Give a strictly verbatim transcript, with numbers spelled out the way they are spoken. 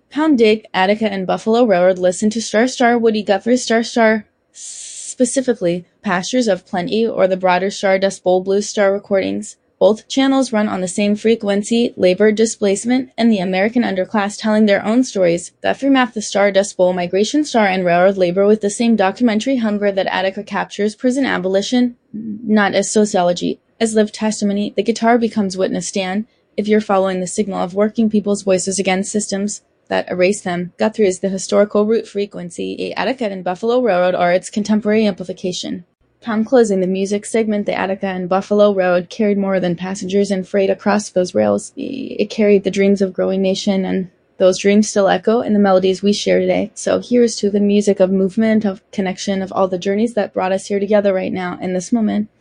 Pound Dig, Attica, and Buffalo Railroad listen to Star Star, Woody Guthrie, Star Star, specifically Pastures of Plenty or the broader Stardust Bowl Blues Star recordings. Both channels run on the same frequency, labor displacement, and the American underclass telling their own stories. Guthrie mapped the Stardust Bowl, Migration Star, and railroad labor with the same documentary hunger that Attica captures prison abolition, not as sociology, as lived testimony. The guitar becomes witness stand, if you're following the signal of working people's voices against systems that erase them. Guthrie is the historical root frequency. Attica and Buffalo Railroad are its contemporary amplification. Upon closing the music segment, the Attica and Buffalo Railroad carried more than passengers and freight across those rails. It carried the dreams of growing nation, and those dreams still echo in the melodies we share today. So here's to the music of movement, of connection, of all the journeys that brought us here together right now in this moment.